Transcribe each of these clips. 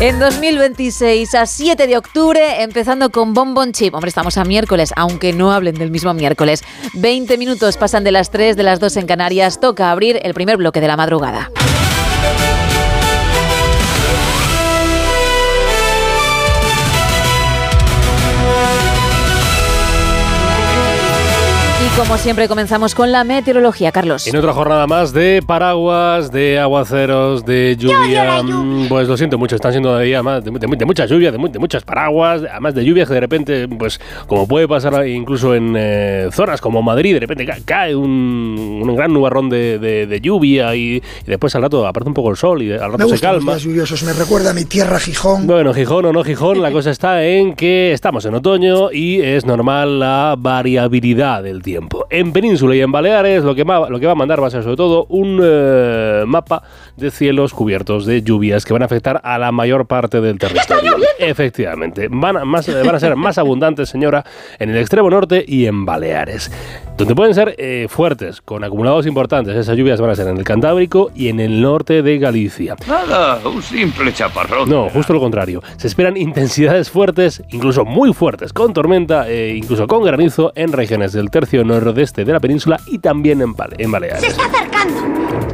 En 2026, a 7 de octubre, empezando con Bon Bon Chip. Hombre, estamos a miércoles, aunque no hablen del mismo miércoles. 20 minutos pasan de las 3, de las 2 en Canarias. Toca abrir el primer bloque de la madrugada. Como siempre, comenzamos con la meteorología, Carlos. En otra jornada más de paraguas, de aguaceros, de lluvia. Pues lo siento mucho, están siendo días más de mucha lluvia, de muchas paraguas, además de lluvias que de repente, pues como puede pasar incluso en zonas como Madrid, de repente cae un gran nubarrón de lluvia y después al rato aparece un poco el sol y al rato se calma. Los días lluviosos, me recuerda a mi tierra Gijón. Bueno, Gijón o no Gijón, la cosa está en que estamos en otoño y es normal la variabilidad del tiempo. En Península y en Baleares lo que va a mandar va a ser sobre todo un mapa de cielos cubiertos de lluvias que van a afectar a la mayor parte del territorio. Efectivamente, van a ser más abundantes, señora, en el extremo norte y en Baleares. Donde pueden ser fuertes, con acumulados importantes, esas lluvias van a ser en el Cantábrico y en el norte de Galicia. Nada, un simple chaparrón. No, justo lo contrario. Se esperan intensidades fuertes, incluso muy fuertes, con tormenta e incluso con granizo en regiones del tercio nordeste de la península y también en Baleares. ¡Se está acercando!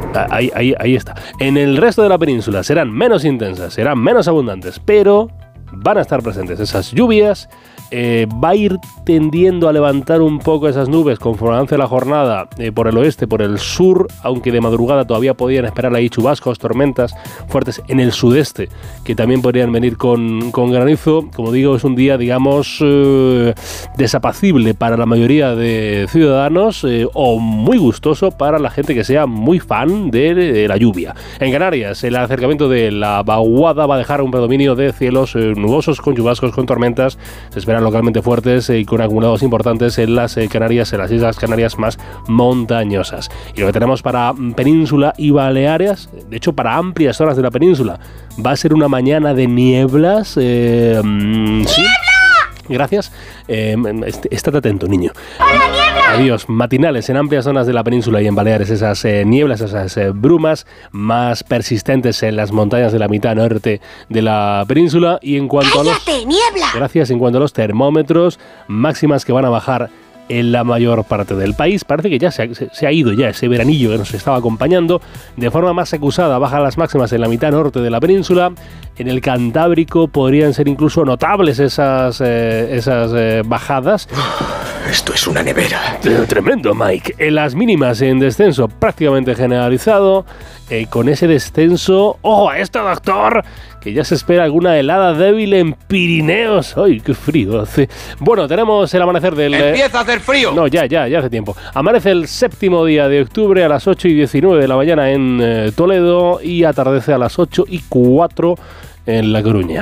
Ahí está. En el resto de la península serán menos intensas, serán menos abundantes, pero van a estar presentes esas lluvias. Va a ir tendiendo a levantar un poco esas nubes conforme avance la jornada por el oeste, por el sur, aunque de madrugada todavía podían esperar ahí chubascos, tormentas fuertes en el sudeste, que también podrían venir con granizo. Como digo, es un día, digamos, desapacible para la mayoría de ciudadanos o muy gustoso para la gente que sea muy fan de la lluvia. En Canarias, el acercamiento de la vaguada va a dejar un predominio de cielos nubosos con chubascos, con tormentas. Se espera localmente fuertes y con acumulados importantes en las Canarias, en las Islas Canarias más montañosas. Y lo que tenemos para Península y Baleares, de hecho para amplias zonas de la península, va a ser una mañana de nieblas. ¡Niebla! ¿Sí? Gracias. Estate atento, niño. ¡Hola, niebla! Adiós. Matinales en amplias zonas de la península y en Baleares, esas nieblas, esas brumas más persistentes en las montañas de la mitad norte de la península. Y en cuanto ¡cállate, niebla! Gracias. En cuanto a los termómetros, máximas que van a bajar en la mayor parte del país. Parece que ya se ha ido ya ese veranillo que nos estaba acompañando. De forma más acusada bajan las máximas en la mitad norte de la península. En el Cantábrico podrían ser incluso notables esas bajadas. Esto es una nevera. Tremendo, Mike. En las mínimas en descenso prácticamente generalizado. Con ese descenso, ¡ojo a esto, doctor! Que ya se espera alguna helada débil en Pirineos. ¡Ay, qué frío hace! Bueno, tenemos el amanecer del... ¡Empieza a hacer frío! No, ya hace tiempo. Amanece el 7º día de octubre a las 8:19 de la mañana en Toledo y atardece a las 8:04 en La Coruña.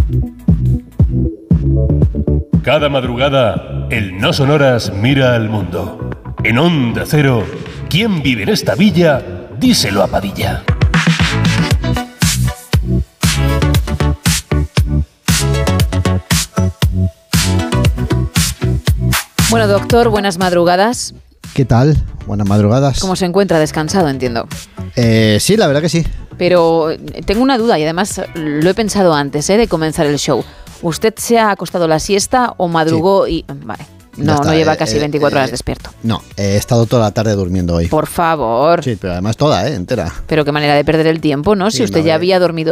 Cada madrugada, el No Sonoras mira al mundo. En Onda Cero, ¿quién vive en esta villa? Díselo a Padilla. Bueno, doctor, buenas madrugadas. ¿Qué tal? Buenas madrugadas. ¿Cómo se encuentra? Descansado, entiendo. Sí, la verdad que sí. Pero tengo una duda y además lo he pensado antes de comenzar el show. ¿Usted se ha acostado la siesta o madrugó? Sí. Vale. No lleva casi 24 horas despierto. No, he estado toda la tarde durmiendo hoy. Por favor. Sí, pero además toda, entera. Pero qué manera de perder el tiempo, ¿no? Sí, si usted ya había dormido